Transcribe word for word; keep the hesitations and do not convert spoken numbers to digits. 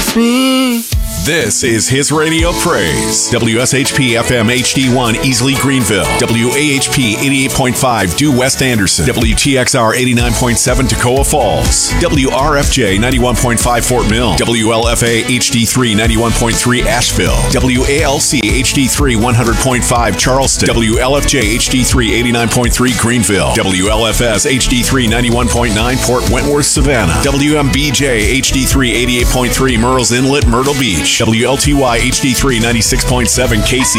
miss me. This is His Radio Praise. W S H P F M H D one, Easley, Greenville. W A H P eighty-eight point five, Due West Anderson. W T X R eighty-nine point seven, Toccoa Falls. W R F J ninety-one point five, Fort Mill. W L F A H D three, ninety-one point three, Asheville. W A L C H D three, one hundred point five, Charleston. W L F J H D three, eighty-nine point three, Greenville. W L F S H D three, ninety-one point nine, Port Wentworth, Savannah. W M B J H D three, eighty-eight point three, Murrells Inlet, Myrtle Beach. W L T Y H D three, ninety-six point seven, Casey,